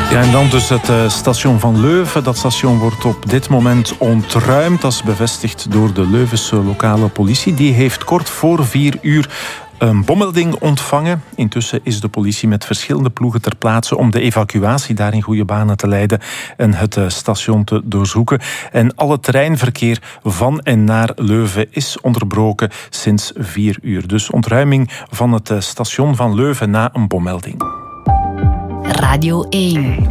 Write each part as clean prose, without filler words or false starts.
Ja, en dan dus het station van Leuven. Dat station wordt op dit moment ontruimd. Dat is bevestigd door de Leuvense lokale politie. Die heeft kort voor 4 uur een bommelding ontvangen. Intussen is de politie met verschillende ploegen ter plaatse om de evacuatie daar in goede banen te leiden en het station te doorzoeken. En al het treinverkeer van en naar Leuven is onderbroken sinds 4 uur. Dus ontruiming van het station van Leuven na een bommelding. Radio 1.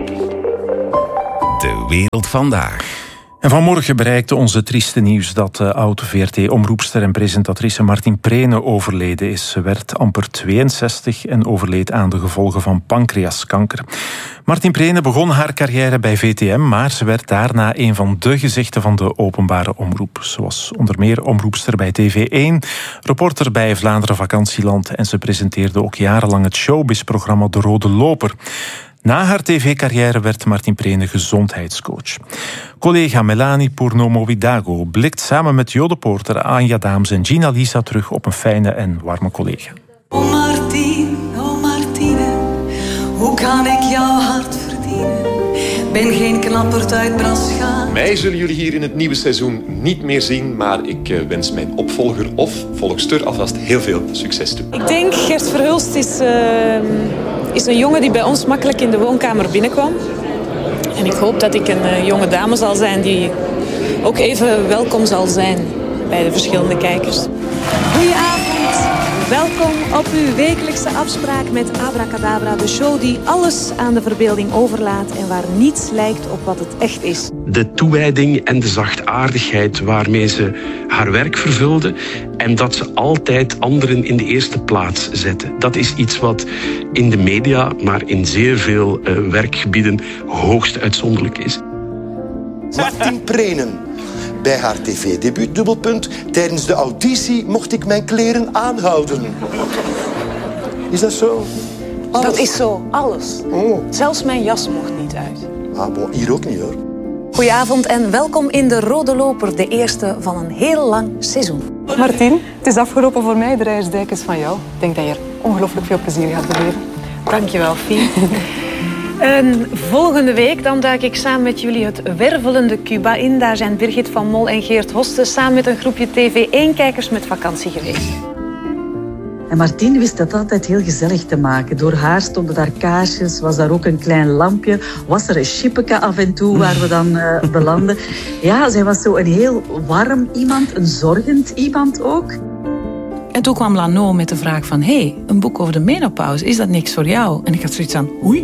De wereld vandaag. En vanmorgen bereikte ons het trieste nieuws dat oud-VRT-omroepster en presentatrice Martin Prene overleden is. Ze werd amper 62 en overleed aan de gevolgen van pancreaskanker. Martin Prene begon haar carrière bij VTM, maar ze werd daarna een van de gezichten van de openbare omroep. Ze was onder meer omroepster bij TV1, reporter bij Vlaanderen Vakantieland en ze presenteerde ook jarenlang het showbiz-programma De Rode Loper. Na haar tv-carrière werd Martin Prene gezondheidscoach. Collega Melanie Purnomo-Widago blikt samen met Jodepoorter, Anja Daams en Gina Lisa terug op een fijne en warme collega. Oh Martine, hoe kan ik jouw hart verdienen? Ben geen knapperd uit Braschaat. Mij zullen jullie hier in het nieuwe seizoen niet meer zien, maar ik wens mijn opvolger of volgster alvast heel veel succes toe. Ik denk Gert Verhulst is een jongen die bij ons makkelijk in de woonkamer binnenkwam. En ik hoop dat ik een jonge dame zal zijn die ook even welkom zal zijn bij de verschillende kijkers. Goedenavond. Welkom op uw wekelijkse afspraak met Abracadabra, de show die alles aan de verbeelding overlaat en waar niets lijkt op wat het echt is. De toewijding en de zachtaardigheid waarmee ze haar werk vervulde en dat ze altijd anderen in de eerste plaats zette. Dat is iets wat in de media, maar in zeer veel werkgebieden hoogst uitzonderlijk is. Martin Prenen. Bij haar tv-debuut dubbelpunt. Tijdens de auditie mocht ik mijn kleren aanhouden. Is dat zo? Alles. Dat is zo, alles. Oh. Zelfs mijn jas mocht niet uit. Ah, bon, hier ook niet hoor. Goedenavond en welkom in de Rode Loper, de eerste van een heel lang seizoen. Martin, het is afgelopen voor mij. De Rijsdijk is van jou. Ik denk dat je er ongelooflijk veel plezier gaat beleven. Dankjewel, Fien. Volgende week dan duik ik samen met jullie het wervelende Cuba in. Daar zijn Birgit van Mol en Geert Hoste samen met een groepje TV1-kijkers met vakantie geweest. En Martien wist dat altijd heel gezellig te maken. Door haar stonden daar kaarsjes, was daar ook een klein lampje. Was er een chippeke af en toe waar we dan belanden. Ja, zij was zo een heel warm iemand, een zorgend iemand ook. En toen kwam Lano met de vraag van... hey, een boek over de menopauze, is dat niks voor jou? En ik had zoiets van, oei...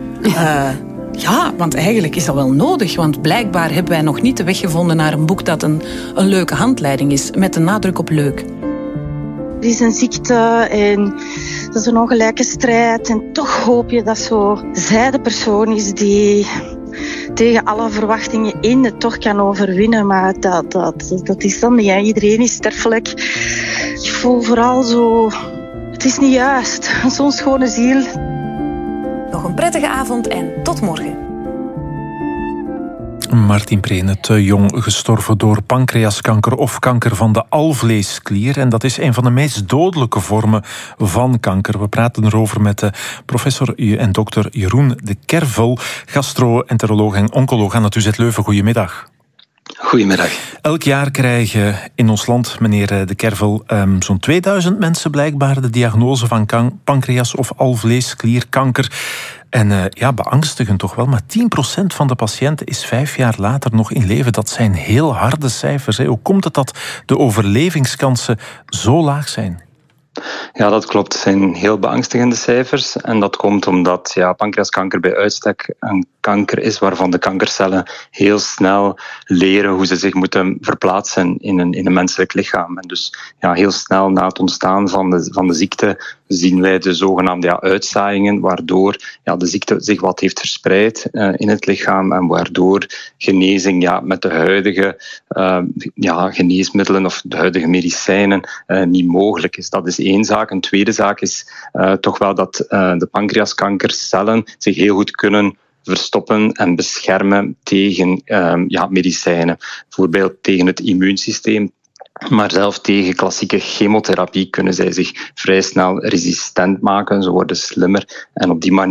ja, want eigenlijk is dat wel nodig. Want blijkbaar hebben wij nog niet de weg gevonden naar een boek dat een leuke handleiding is. Met een nadruk op leuk. Het is een ziekte en dat is een ongelijke strijd. En toch hoop je dat zo zij de persoon is die tegen alle verwachtingen in het toch kan overwinnen. Maar dat is dan niet. Hè. Iedereen is sterfelijk. Ik voel vooral zo... Het is niet juist. Zo'n schone ziel... Nog een prettige avond en tot morgen. Martin Prene, te jong gestorven door pancreaskanker of kanker van de alvleesklier. En dat is een van de meest dodelijke vormen van kanker. We praten erover met professor en dokter Jeroen de Kervel, gastro-enteroloog en oncoloog aan het UZ Leuven. Goedemiddag. Goedemiddag. Elk jaar krijgen in ons land, meneer de Kervel, zo'n 2000 mensen blijkbaar de diagnose van pancreas- of alvleesklierkanker. En beangstigend toch wel, maar 10% van de patiënten is 5 jaar later nog in leven. Dat zijn heel harde cijfers. Hè. Hoe komt het dat de overlevingskansen zo laag zijn? Ja, dat klopt. Het zijn heel beangstigende cijfers. En dat komt omdat pancreaskanker bij uitstek een kanker is waarvan de kankercellen heel snel leren hoe ze zich moeten verplaatsen in een menselijk lichaam. En dus heel snel na het ontstaan van de ziekte zien wij de zogenaamde uitzaaiingen, waardoor de ziekte zich wat heeft verspreid in het lichaam en waardoor genezing met de huidige geneesmiddelen of de huidige medicijnen niet mogelijk is. Dat is één zaak. Een tweede zaak is toch wel dat de pancreaskankercellen zich heel goed kunnen verstoppen en beschermen tegen medicijnen. Bijvoorbeeld tegen het immuunsysteem. Maar zelf tegen klassieke chemotherapie kunnen zij zich vrij snel resistent maken. Ze worden slimmer en op die manier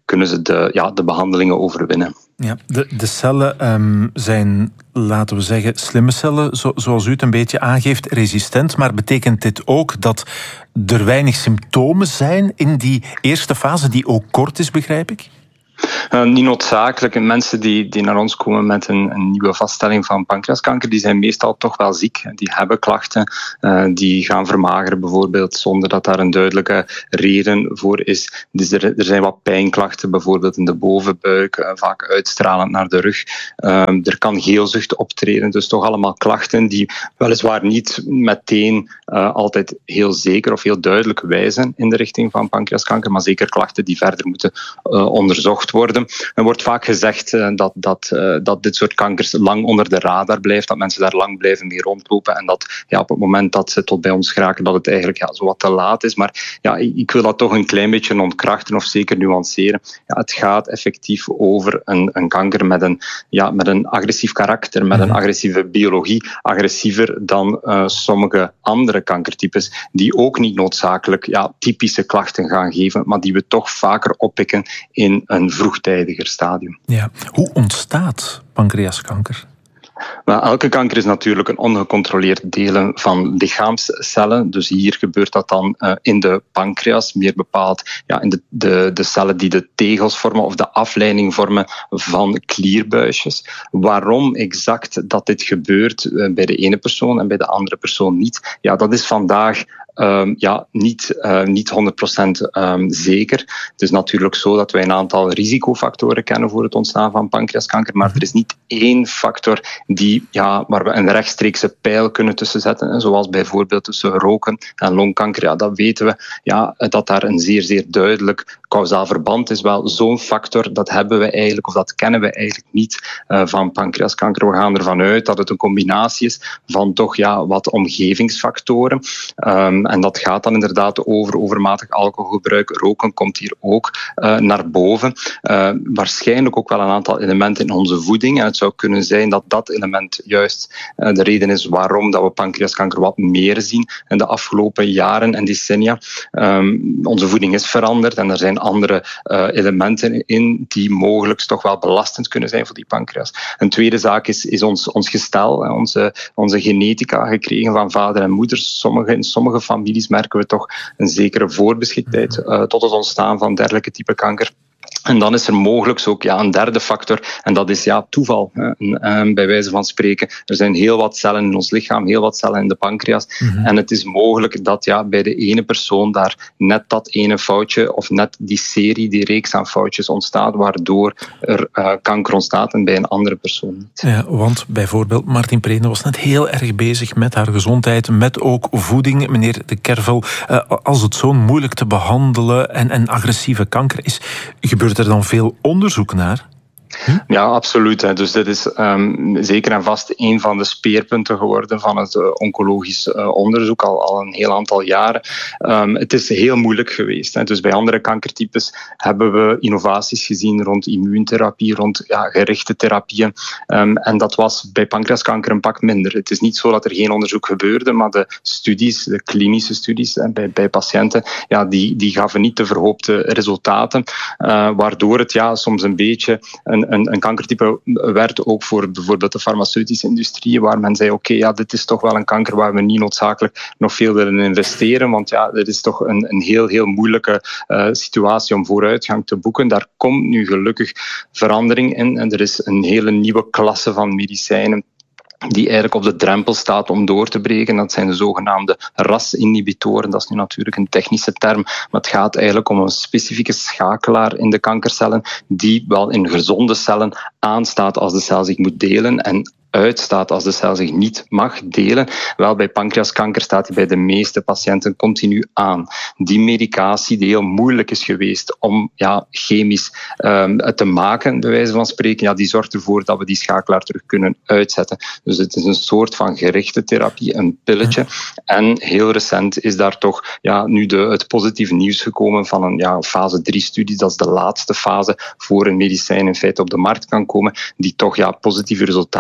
kunnen ze de behandelingen overwinnen. Ja, de cellen zijn, laten we zeggen, slimme cellen, zoals u het een beetje aangeeft, resistent. Maar betekent dit ook dat er weinig symptomen zijn in die eerste fase, die ook kort is, begrijp ik? Niet noodzakelijk. Mensen die naar ons komen met een nieuwe vaststelling van pancreaskanker, die zijn meestal toch wel ziek. Die hebben klachten, die gaan vermageren bijvoorbeeld, zonder dat daar een duidelijke reden voor is. Dus er zijn wat pijnklachten, bijvoorbeeld in de bovenbuik, vaak uitstralend naar de rug. Er kan geelzucht optreden, dus toch allemaal klachten die weliswaar niet meteen altijd heel zeker of heel duidelijk wijzen in de richting van pancreaskanker, maar zeker klachten die verder moeten onderzocht worden. Er wordt vaak gezegd dat dit soort kankers lang onder de radar blijft, dat mensen daar lang blijven mee rondlopen en dat op het moment dat ze tot bij ons geraken, dat het eigenlijk zo wat te laat is. Maar ik wil dat toch een klein beetje ontkrachten of zeker nuanceren. Het gaat effectief over een kanker met een agressief karakter, met een agressieve biologie, agressiever dan sommige andere kankertypes, die ook niet noodzakelijk typische klachten gaan geven, maar die we toch vaker oppikken in een vroegtijdiger stadium. Ja. Hoe ontstaat pancreaskanker? Maar elke kanker is natuurlijk een ongecontroleerd delen van lichaamscellen. Dus hier gebeurt dat dan in de pancreas, meer bepaald in de cellen die de tegels vormen of de afleiding vormen van klierbuisjes. Waarom exact dat dit gebeurt bij de ene persoon en bij de andere persoon niet? Dat is vandaag niet 100% zeker. Het is natuurlijk zo dat wij een aantal risicofactoren kennen voor het ontstaan van pancreaskanker, maar er is niet één factor waar we een rechtstreekse pijl kunnen tussen zetten, zoals bijvoorbeeld tussen roken en longkanker. Dat weten we, dat daar een zeer, zeer duidelijk kausaal verband is. Wel, zo'n factor, dat hebben we eigenlijk, of dat kennen we eigenlijk niet van pancreaskanker. We gaan ervan uit dat het een combinatie is van toch wat omgevingsfactoren. En dat gaat dan inderdaad over overmatig alcoholgebruik. Roken komt hier ook naar boven. Waarschijnlijk ook wel een aantal elementen in onze voeding. En het zou kunnen zijn dat dat element juist de reden is waarom dat we pancreaskanker wat meer zien in de afgelopen jaren en decennia. Onze voeding is veranderd en er zijn andere elementen in die mogelijk toch wel belastend kunnen zijn voor die pancreas. Een tweede zaak is ons gestel, onze genetica gekregen van vader en moeder. In sommige families merken we toch een zekere voorbeschiktheid tot het ontstaan van dergelijke type kanker. En dan is er mogelijk ook een derde factor, en dat is toeval, bij wijze van spreken. Er zijn heel wat cellen in ons lichaam, heel wat cellen in de pancreas. En het is mogelijk dat bij de ene persoon daar net dat ene foutje, of net die serie, die reeks aan foutjes ontstaat, waardoor er kanker ontstaat en bij een andere persoon niet. Ja, want bijvoorbeeld Martin Prene was net heel erg bezig met haar gezondheid, met ook voeding. Meneer De Kervel, als het zo moeilijk te behandelen en agressieve kanker is, gebeurt er dan veel onderzoek naar? Ja, absoluut. Dus dit is zeker en vast een van de speerpunten geworden van het oncologisch onderzoek al een heel aantal jaren. Het is heel moeilijk geweest. Dus bij andere kankertypes hebben we innovaties gezien rond immuuntherapie, rond gerichte therapieën. En dat was bij pancreaskanker een pak minder. Het is niet zo dat er geen onderzoek gebeurde, maar de studies, de klinische studies bij patiënten, die gaven niet de verhoopte resultaten, waardoor het soms een beetje een kankertype werd ook voor bijvoorbeeld de farmaceutische industrie, waar men zei, dit is toch wel een kanker waar we niet noodzakelijk nog veel willen investeren, want dit is toch een heel, heel moeilijke situatie om vooruitgang te boeken. Daar komt nu gelukkig verandering in en er is een hele nieuwe klasse van medicijnen die eigenlijk op de drempel staat om door te breken. Dat zijn de zogenaamde RAS-inhibitoren. Dat is nu natuurlijk een technische term, maar het gaat eigenlijk om een specifieke schakelaar in de kankercellen die wel in gezonde cellen aanstaat als de cel zich moet delen en uitstaat als de cel zich niet mag delen. Wel, bij pancreaskanker staat die bij de meeste patiënten continu aan. Die medicatie die heel moeilijk is geweest om chemisch te maken, bij wijze van spreken, die zorgt ervoor dat we die schakelaar terug kunnen uitzetten. Dus het is een soort van gerichte therapie, een pilletje. En heel recent is daar toch nu het positieve nieuws gekomen van een fase 3-studie. Dat is de laatste fase voor een medicijn in feite op de markt kan komen, die toch positieve resultaten geven.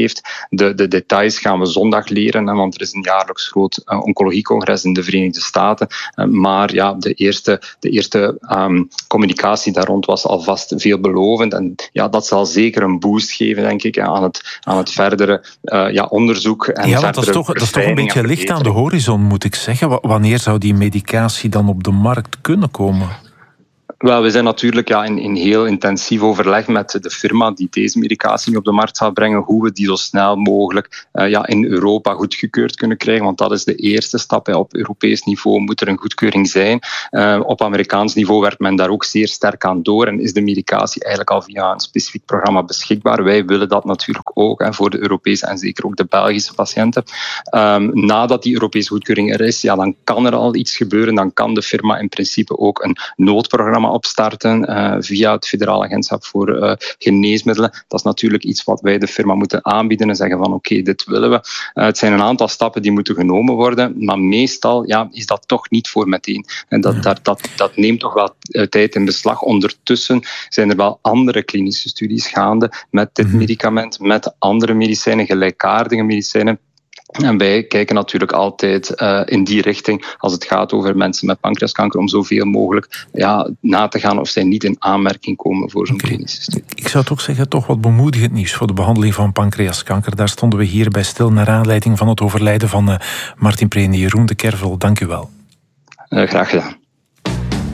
heeft. De details gaan we zondag leren, want er is een jaarlijks groot oncologiecongres in de Verenigde Staten. Maar ja, de eerste communicatie daar rond was alvast veelbelovend. En ja, dat zal zeker een boost geven, denk ik, aan het verdere onderzoek. En ja, want dat is toch een beetje licht aan de horizon, moet ik zeggen. Wanneer zou die medicatie dan op de markt kunnen komen? Wel, we zijn natuurlijk in heel intensief overleg met de firma die deze medicatie op de markt gaat brengen, hoe we die zo snel mogelijk in Europa goedgekeurd kunnen krijgen, want dat is de eerste stap. Op Europees niveau moet er een goedkeuring zijn. Op Amerikaans niveau werkt men daar ook zeer sterk aan door en is de medicatie eigenlijk al via een specifiek programma beschikbaar. Wij willen dat natuurlijk ook voor de Europese en zeker ook de Belgische patiënten. Nadat die Europese goedkeuring er is, dan kan er al iets gebeuren. Dan kan de firma in principe ook een noodprogramma opstarten via het Federaal Agentschap voor Geneesmiddelen. Dat is natuurlijk iets wat wij de firma moeten aanbieden en zeggen van oké, dit willen we. Het zijn een aantal stappen die moeten genomen worden, maar meestal is dat toch niet voor meteen. En dat neemt toch wel tijd in beslag. Ondertussen zijn er wel andere klinische studies gaande met dit medicament, met andere medicijnen, gelijkaardige medicijnen. En wij kijken natuurlijk altijd in die richting als het gaat over mensen met pancreaskanker om zoveel mogelijk na te gaan of zij niet in aanmerking komen voor zo'n klinische studie. Ik zou toch zeggen, toch wat bemoedigend nieuws voor de behandeling van pancreaskanker. Daar stonden we hier bij stil naar aanleiding van het overlijden van Martin Prene. Jeroen de Kervel, dank u wel. Graag gedaan.